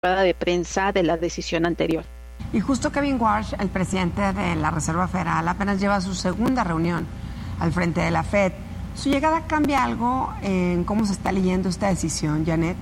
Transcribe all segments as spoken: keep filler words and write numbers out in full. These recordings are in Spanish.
rueda de prensa de la decisión anterior. Y justo Kevin Warsh, el presidente de la Reserva Federal, apenas lleva su segunda reunión al frente de la Fed. ¿Su llegada cambia algo en cómo se está leyendo esta decisión, Janet?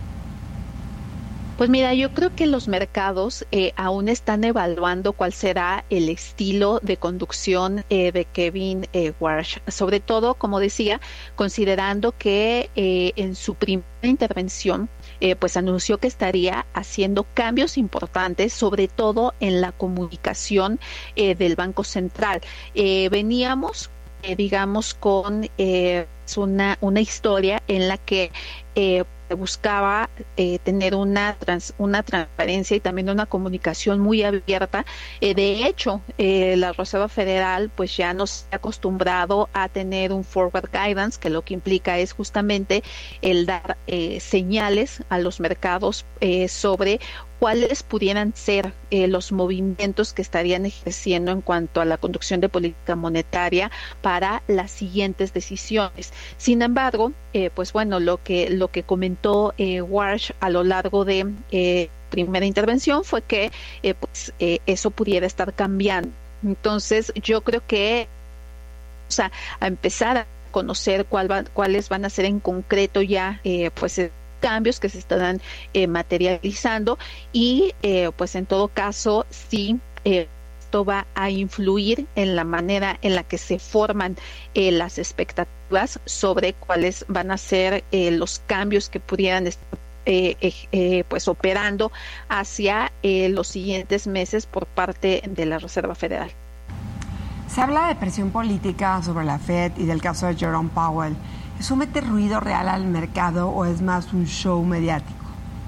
Pues mira, yo creo que los mercados eh, aún están evaluando cuál será el estilo de conducción eh, de Kevin eh, Warsh, sobre todo, como decía, considerando que eh, en su primera intervención eh, pues anunció que estaría haciendo cambios importantes, sobre todo en la comunicación eh, del Banco Central. Eh, veníamos, eh, digamos, con eh, una, una historia en la que eh, buscaba eh, tener una trans, una transparencia y también una comunicación muy abierta. Eh, de hecho, eh, la Reserva Federal pues ya nos ha acostumbrado a tener un forward guidance, que lo que implica es justamente el dar eh, señales a los mercados eh, sobre cuáles pudieran ser eh, los movimientos que estarían ejerciendo en cuanto a la conducción de política monetaria para las siguientes decisiones. Sin embargo, eh, pues bueno, lo que lo que comentó eh, Warsh a lo largo de eh, primera intervención fue que eh, pues eh, eso pudiera estar cambiando. Entonces, yo creo que, o sea, a empezar a conocer cuál va, cuáles van a ser en concreto ya, eh, pues cambios que se estarán eh, materializando y eh, pues en todo caso sí eh, esto va a influir en la manera en la que se forman eh, las expectativas sobre cuáles van a ser eh, los cambios que pudieran estar eh, eh, pues operando hacia eh, los siguientes meses por parte de la Reserva Federal. Se habla de presión política sobre la Fed y del caso de Jerome Powell. ¿Eso mete ruido real al mercado o es más un show mediático?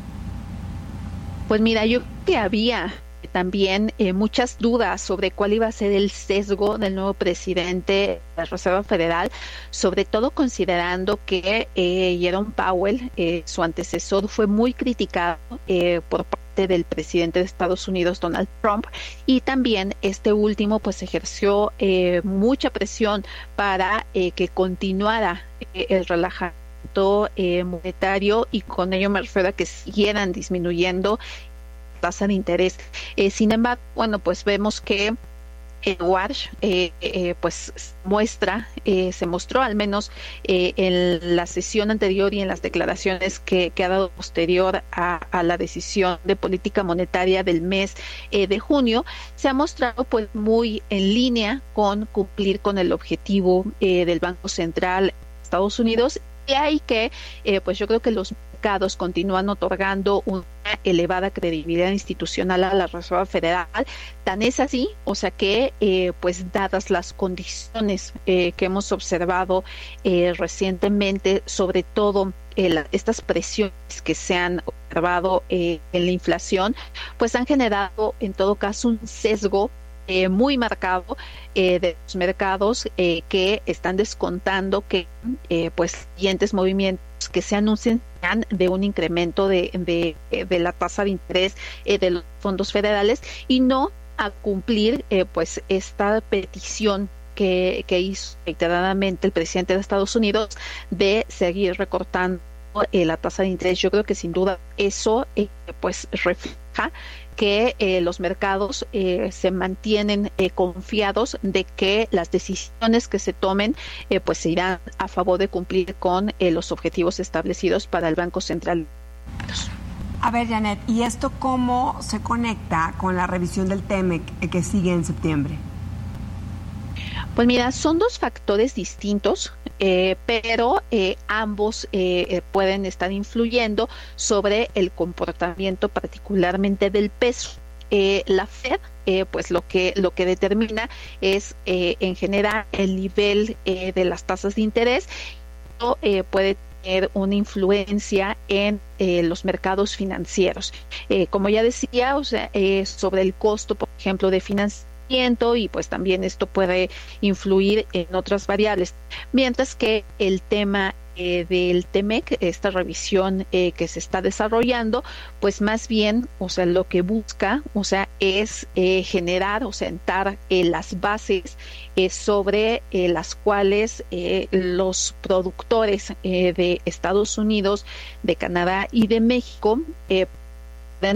Pues mira, yo creo que había también eh, muchas dudas sobre cuál iba a ser el sesgo del nuevo presidente de la Reserva Federal, sobre todo considerando que eh, Jerome Powell, eh, su antecesor, fue muy criticado eh, por parte del presidente de Estados Unidos, Donald Trump, y también este último pues ejerció eh, mucha presión para eh, que continuara eh, el relajamiento eh, monetario, y con ello me refiero a que siguieran disminuyendo tasa de interés. Eh, sin embargo, bueno, pues vemos que el Warsh eh, eh, pues muestra, eh, se mostró al menos eh, en la sesión anterior y en las declaraciones que, que ha dado posterior a, a la decisión de política monetaria del mes eh, de junio, se ha mostrado pues muy en línea con cumplir con el objetivo eh, del Banco Central de Estados Unidos. Y hay que, eh, pues yo creo que los mercados continúan otorgando una elevada credibilidad institucional a la Reserva Federal. Tan es así, o sea que, eh, pues dadas las condiciones eh, que hemos observado eh, recientemente, sobre todo eh, la, estas presiones que se han observado eh, en la inflación, pues han generado en todo caso un sesgo Eh, muy marcado eh, de los mercados eh, que están descontando que eh, pues siguientes movimientos que se anuncien de un incremento de, de, de la tasa de interés eh, de los fondos federales, y no a cumplir eh, pues esta petición que, que hizo reiteradamente el presidente de Estados Unidos de seguir recortando eh, la tasa de interés. Yo creo que sin duda eso eh, pues refleja que eh, los mercados eh, se mantienen eh, confiados de que las decisiones que se tomen eh, pues se irán a favor de cumplir con eh, los objetivos establecidos para el Banco Central. A ver, Janet, ¿y esto cómo se conecta con la revisión del T E M E C que sigue en septiembre? Pues mira, son dos factores distintos, eh, pero eh, ambos eh, pueden estar influyendo sobre el comportamiento particularmente del peso. Eh, la Fed, eh, pues lo que lo que determina es eh, en general el nivel eh, de las tasas de interés. Esto eh, puede tener una influencia en eh, los mercados financieros. Eh, como ya decía, o sea, eh, sobre el costo, por ejemplo, de financiamiento, y pues también esto puede influir en otras variables, mientras que el tema eh, del T E M E C, esta revisión eh, que se está desarrollando, pues más bien, o sea, lo que busca, o sea, es eh, generar o sentar eh, las bases eh, sobre eh, las cuales eh, los productores eh, de Estados Unidos, de Canadá y de México eh,